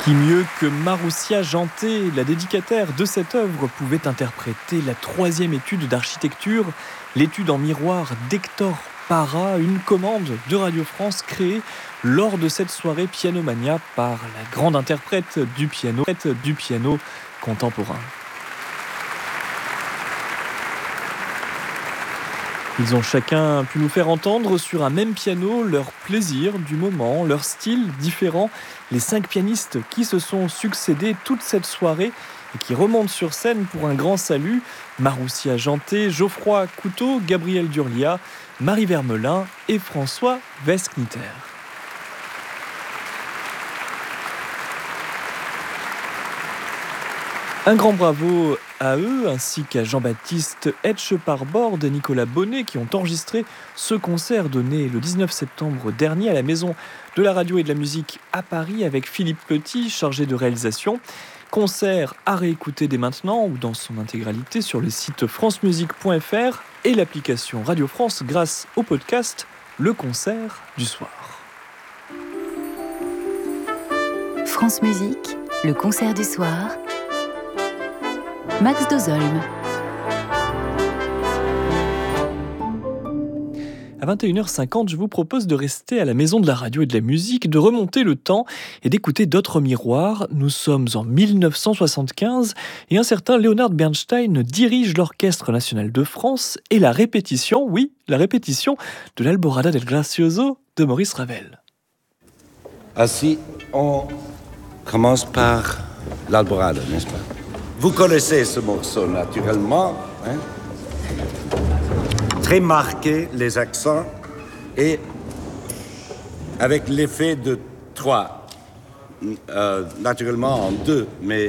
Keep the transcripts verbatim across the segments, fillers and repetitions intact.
Qui mieux que Marussia Jeantet, la dédicataire de cette œuvre, pouvait interpréter la troisième étude d'architecture, l'étude en miroir d'Hector Parra, une commande de Radio France créée lors de cette soirée Pianomania par la grande interprète du piano, du piano contemporain. Ils ont chacun pu nous faire entendre sur un même piano leur plaisir du moment, leur style différent. Les cinq pianistes qui se sont succédés toute cette soirée et qui remontent sur scène pour un grand salut. Marussia Jeantet, Geoffroy Couteau, Gabriel Durlia, Marie Vermelin et François Westkniter. Un grand bravo à eux, ainsi qu'à Jean-Baptiste Etcheparbord et Nicolas Bonnet, qui ont enregistré ce concert donné le dix-neuf septembre dernier à la Maison de la Radio et de la Musique à Paris avec Philippe Petit, chargé de réalisation. Concert à réécouter dès maintenant ou dans son intégralité sur le site francemusique point f r et l'application Radio France grâce au podcast Le Concert du Soir. France Musique, le concert du soir. Max Dozolm. À vingt et une heures cinquante, je vous propose de rester à la Maison de la Radio et de la Musique, de remonter le temps et d'écouter d'autres miroirs. Nous sommes en mille neuf cent soixante-quinze et un certain Leonard Bernstein dirige l'Orchestre National de France et la répétition, oui, la répétition de l'Alborada del Gracioso de Maurice Ravel. Ainsi, on commence par l'Alborada, n'est-ce pas? Vous connaissez ce morceau, naturellement. Hein? Très marqué, les accents, et avec l'effet de trois. Euh, naturellement en deux, mais...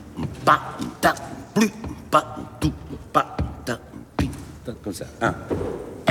Pa, ta, plus, pa, tout, pa, ta, pi, ta, comme ça. Un,